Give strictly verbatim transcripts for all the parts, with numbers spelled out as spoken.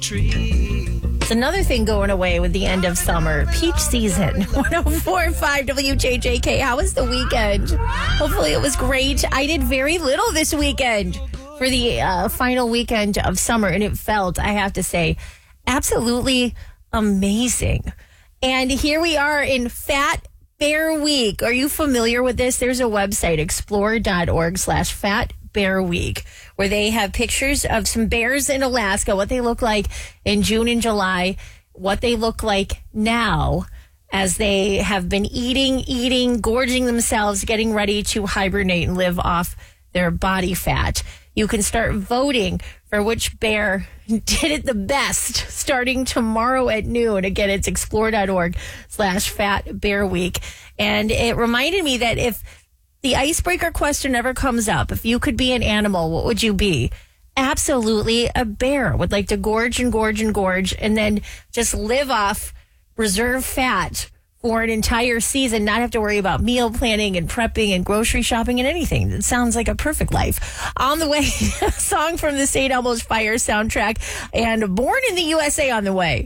tree. It's another thing going away with the end of summer. Peach season. one oh four point five W J J K. How was the weekend? Hopefully it was great. I did very little this weekend for the uh, final weekend of summer, and it felt, I have to say, absolutely amazing. And here we are in Fat Bear Week. Are you familiar with this? There's a website, explore.org slash Fat Bear Week, where they have pictures of some bears in Alaska, what they look like in June and July, what they look like now as they have been eating, eating, gorging themselves, getting ready to hibernate and live off their body fat. You can start voting for which bear did it the best starting tomorrow at noon. Again, it's explore.org slash Fat Bear Week. And it reminded me that if the icebreaker question ever comes up, if you could be an animal, what would you be? Absolutely a bear. Would like to gorge and gorge and gorge and then just live off reserve fat for an entire season, not have to worry about meal planning and prepping and grocery shopping and anything. It sounds like a perfect life. On the way, a song from the Saint Elmo's Fire soundtrack and Born in the U S A on the way.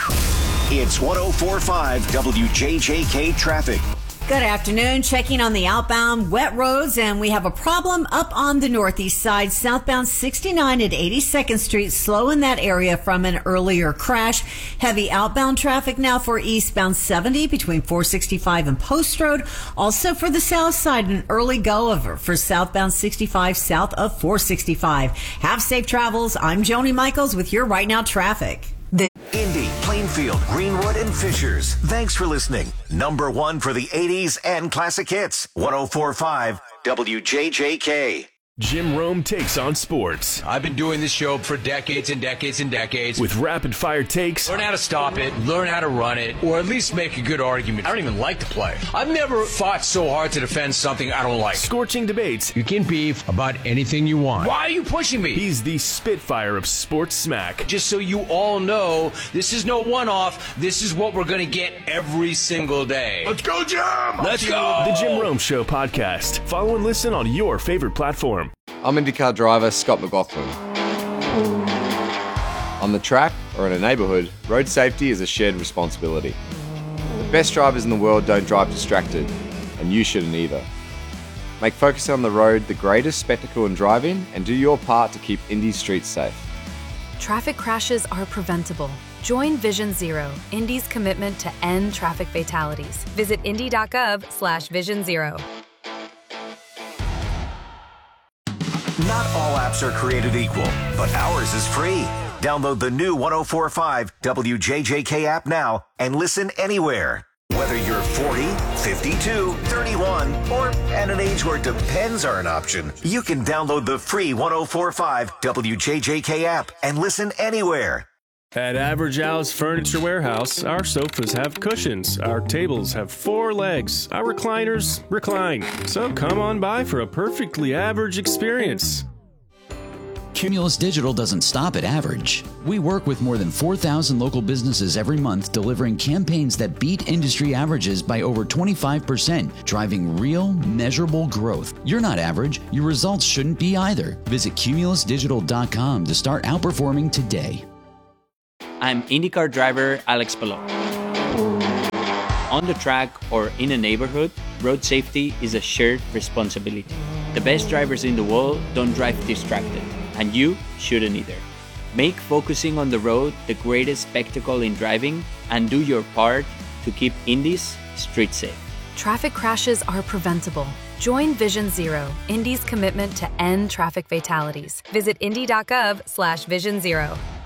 It's one oh four point five W J J K traffic. Good afternoon. Checking on the outbound wet roads, and we have a problem up on the northeast side, southbound sixty-nine at eighty-second Street, slow in that area from an earlier crash. Heavy outbound traffic now for eastbound seventy between four sixty-five and Post Road. Also for the south side, an early go over for southbound sixty-five south of four sixty-five. Have safe travels. I'm Joni Michaels with your Right Now traffic. The Indy, Plainfield, Greenwood, and Fishers. Thanks for listening. Number one for the eighties and classic hits. one oh four point five W J J K. Jim Rome takes on sports. I've been doing this show for decades and decades and decades. With rapid-fire takes. Learn how to stop it, learn how to run it, or at least make a good argument. I don't even like to play. I've never fought so hard to defend something I don't like. Scorching debates. You can beef about anything you want. Why are you pushing me? He's the Spitfire of sports smack. Just so you all know, this is no one-off. This is what we're going to get every single day. Let's go, Jim! Let's go! The Jim Rome Show podcast. Follow and listen on your favorite platform. I'm IndyCar driver Scott McLaughlin. On the track or in a neighbourhood, road safety is a shared responsibility. The best drivers in the world don't drive distracted, and you shouldn't either. Make focusing on the road the greatest spectacle in driving and do your part to keep Indy's streets safe. Traffic crashes are preventable. Join Vision Zero, Indy's commitment to end traffic fatalities. Visit indy.gov slash vision zero. Not all apps are created equal, but ours is free. Download the new one oh four point five W J J K app now and listen anywhere. Whether you're forty, fifty-two, thirty-one, or at an age where depends are an option, you can download the free one oh four point five W J J K app and listen anywhere. At Average Al's Furniture Warehouse, our sofas have cushions, our tables have four legs, our recliners recline. So come on by for a perfectly average experience. Cumulus Digital doesn't stop at average. We work with more than four thousand local businesses every month, delivering campaigns that beat industry averages by over twenty-five percent, driving real, measurable growth. You're not average. Your results shouldn't be either. Visit cumulus digital dot com to start outperforming today. I'm IndyCar driver Alex Palou. On the track or in a neighborhood, road safety is a shared responsibility. The best drivers in the world don't drive distracted, and you shouldn't either. Make focusing on the road the greatest spectacle in driving, and do your part to keep Indy's street safe. Traffic crashes are preventable. Join Vision Zero, Indy's commitment to end traffic fatalities. Visit indy.gov slash vision zero.